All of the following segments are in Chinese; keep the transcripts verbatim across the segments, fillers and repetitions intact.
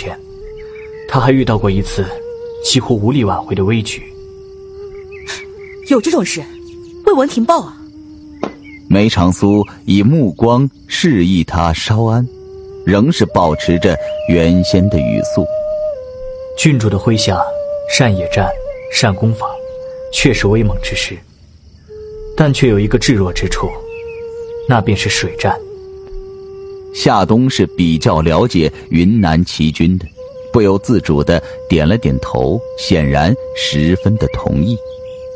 前，他还遇到过一次几乎无力挽回的危局。 有这种事，未闻庭报啊！ 梅长苏以目光示意他稍安，仍是保持着原先的语速。 郡主的麾下善野战、善攻法，确是威猛之师，但却有一个至弱之处，那便是水战。 夏冬是比较了解云南齐军的，不由自主地点了点头，显然十分的同意。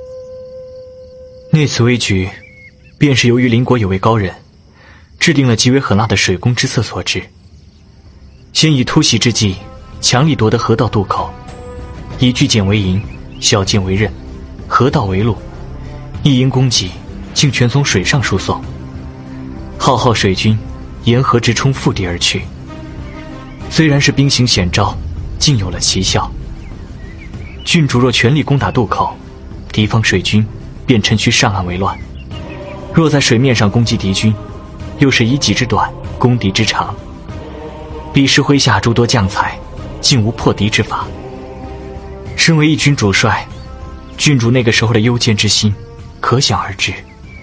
那次危局，便是由于邻国有位高人制定了极为狠辣的水攻之策所致。先以突袭之计，强力夺得河道渡口，以巨舰为营，小舰为刃，河道为路，一营攻击竟全从水上输送。浩浩水军沿河直冲腹地而去，虽然是兵行险招，竟有了奇效。郡主若全力攻打渡口，敌方水军便趁虚上岸为乱；若在水面上攻击敌军，又是以己之短攻敌之长。彼时麾下诸多将才，竟无破敌之法。身为一军主帅，郡主那个时候的忧艰之心，可想而知。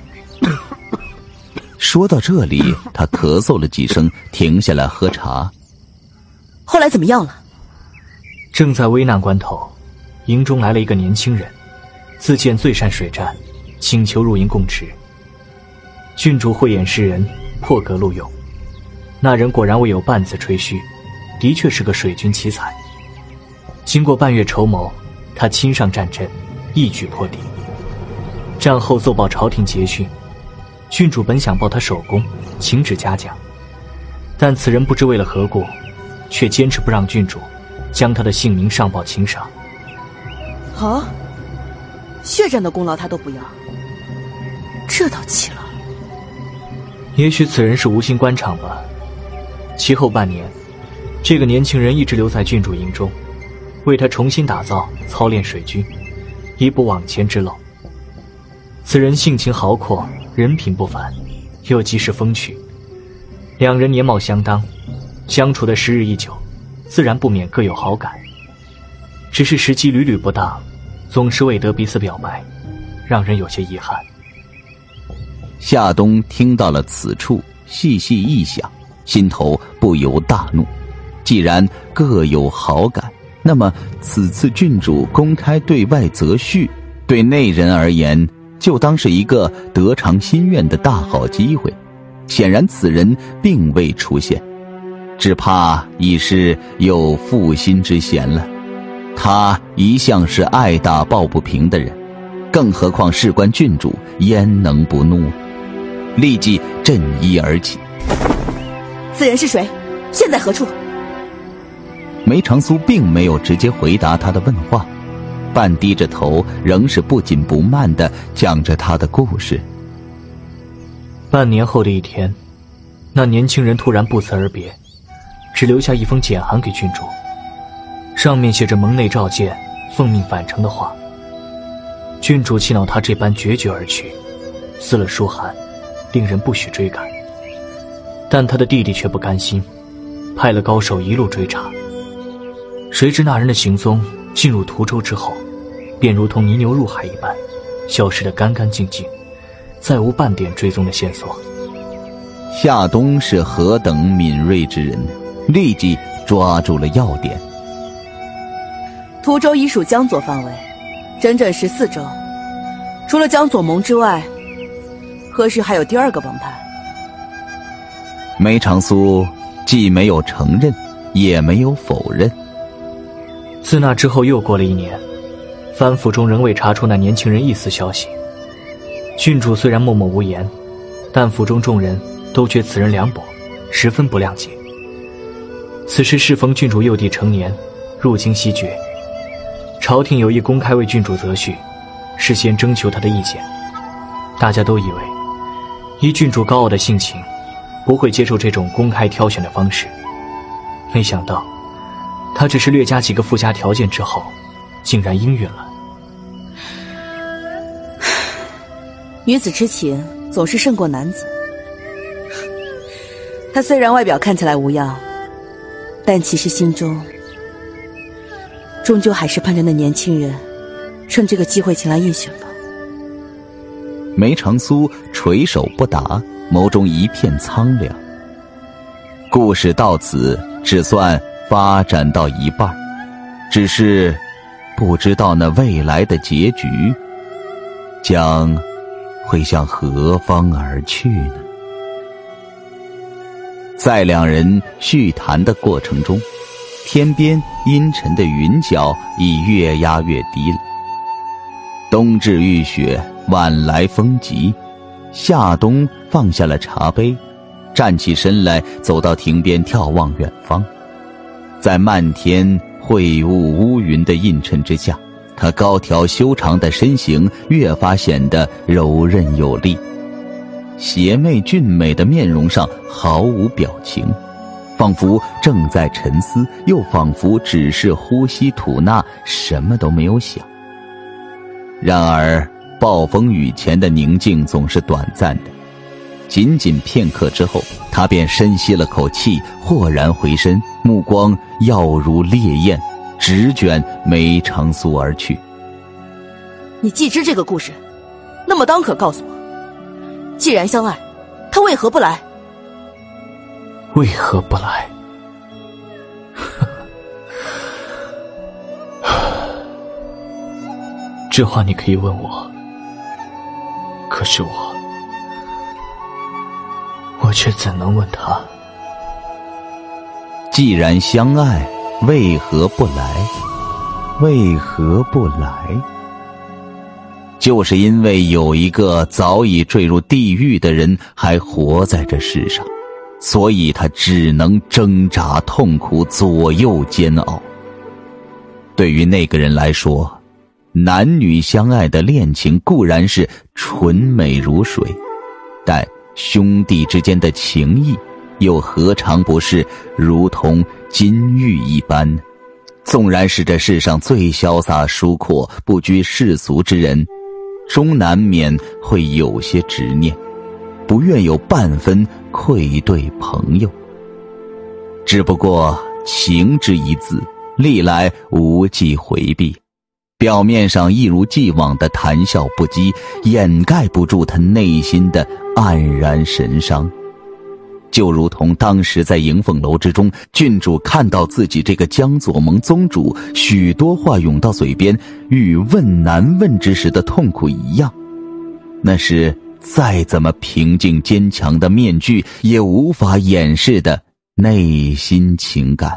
说到这里，他咳嗽了几声，停下来喝茶。 后来怎么样了？ 正在危难关头，营中来了一个年轻人，自荐最善水战，请求入营共持。郡主慧眼识人，破格录用。那人果然未有半字吹嘘，的确是个水军奇才。经过半月筹谋，他亲上战阵，一举破敌。战后奏报朝廷捷讯，郡主本想报他首功，请旨嘉奖，但此人不知为了何故，却坚持不让郡主将他的姓名上报请赏。 啊，血战的功劳他都不要，这倒奇了。 也许此人是无心官场吧。其后半年，这个年轻人一直留在郡主营中，为他重新打造操练水军，以补往前之漏。此人性情豪阔，人品不凡，又极是风趣。两人年貌相当，相处的时日一久，自然不免各有好感。只是时机屡屡不当，总是未得彼此表白，让人有些遗憾。 夏冬听到了此处，细细一想，心头不由大怒。既然各有好感，那么此次郡主公开对外择婿，对内人而言就当是一个得偿心愿的大好机会。显然此人并未出现，只怕已是有负心之嫌了。他一向是爱打抱不平的人，更何况事关郡主，焉能不怒？立即振衣而起。 此人是谁？现在何处？ 梅长苏并没有直接回答他的问话，半低着头，仍是不紧不慢地讲着他的故事。 半年后的一天，那年轻人突然不辞而别，只留下一封简函给郡主，上面写着蒙内召见、奉命返程的话。郡主气恼他这般决绝而去，撕了书函，令人不许追赶。但他的弟弟却不甘心，派了高手一路追查。谁知那人的行踪进入途州之后，便如同泥牛入海一般，消失得干干净净，再无半点追踪的线索。 夏冬是何等敏锐之人，立即抓住了要点。 途州已属江左范围，整整十四州，除了江左盟之外，何时还有第二个帮派？ 梅长苏既没有承认，也没有否认。 自那之后又过了一年，藩府中仍未查出那年轻人一丝消息。郡主虽然默默无言，但府中众人都觉此人凉薄，十分不谅解。此时适逢郡主幼弟成年，入京西决，朝廷有意公开为郡主择婿，事先征求他的意见。大家都以为依郡主高傲的性情，不会接受这种公开挑选的方式，没想到他只是略加几个附加条件之后，竟然应允了。 女子之情总是胜过男子。他虽然外表看起来无恙， 但其实心中终究还是盼着那年轻人趁这个机会前来应选吧。 梅长苏垂手不答，眸中一片苍凉。故事到此只算发展到一半，只是不知道那未来的结局将会向何方而去呢？在两人叙谈的过程中，天边阴沉的云角已越压越低了。冬至浴雪，晚来风急，夏冬放下了茶杯，站起身来，走到亭边眺望远方。在漫天晦雾乌云的映衬之下，他高挑修长的身形越发显得柔韧有力，邪魅俊美的面容上毫无表情，仿佛正在沉思，又仿佛只是呼吸吐纳，什么都没有想。然而暴风雨前的宁静总是短暂的，仅仅片刻之后，他便深吸了口气，豁然回身，目光耀如烈焰，直卷梅长苏而去。 你既知这个故事，那么当可告诉我，既然相爱，他为何不来？ 为何不来？这话你可以问我，可是我我却怎能问他？ 既然相爱，为何不来？为何不来？就是因为有一个早已坠入地狱的人还活在这世上，所以他只能挣扎痛苦，左右煎熬。对于那个人来说，男女相爱的恋情固然是纯美如水，但兄弟之间的情谊又何尝不是如同金玉一般？纵然是这世上最潇洒疏阔不拘世俗之人，终难免会有些执念，不愿有半分愧对朋友。只不过情之一字，历来无忌回避，表面上一如既往的谈笑不羁，掩盖不住他内心的黯然神伤。就如同当时在迎凤楼之中，郡主看到自己这个江左盟宗主许多话涌到嘴边，欲问难问之时的痛苦一样，那是再怎么平静坚强的面具也无法掩饰的内心情感。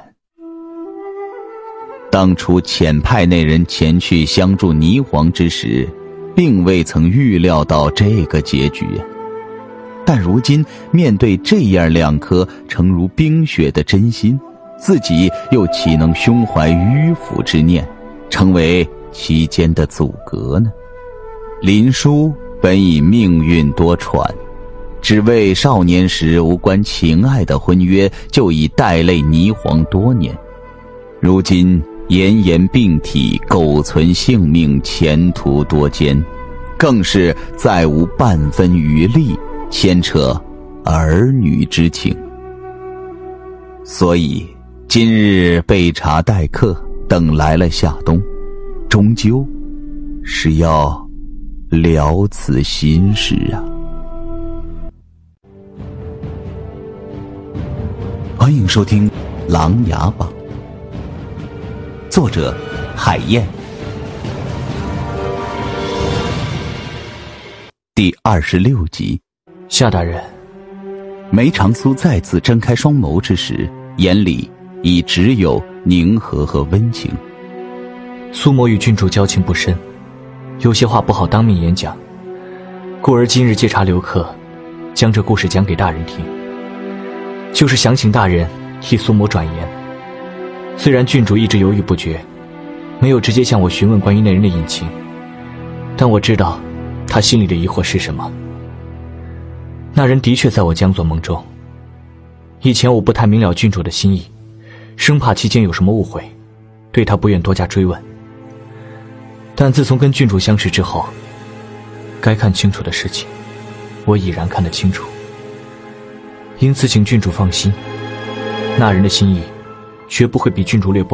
当初遣派那人前去相助霓凰之时，并未曾预料到这个结局，但如今面对这样两颗诚如冰雪的真心，自己又岂能胸怀迂腐之念，成为其间的阻隔呢？林殊本已命运多舛，只为少年时无关情爱的婚约，就已带泪霓凰多年，如今炎炎病体，苟存性命，前途多艰，更是再无半分余力牵扯儿女之情。所以今日备茶待客，等来了夏冬，终究是要了此心事啊。欢迎收听《琅琊榜》，作者海燕，第二十六集。 夏大人， 梅长苏再次睁开双眸之时，眼里已只有宁和和温情。 苏某与郡主交情不深，有些话不好当面演讲，故而今日借茶留客，将这故事讲给大人听，就是想请大人替苏某转言。虽然郡主一直犹豫不决，没有直接向我询问关于那人的隐情，但我知道他心里的疑惑是什么。那人的确在我江左盟中，以前我不太明了郡主的心意，生怕其间有什么误会，对他不愿多加追问。但自从跟郡主相识之后，该看清楚的事情我已然看得清楚，因此请郡主放心，那人的心意绝不会比郡主略薄。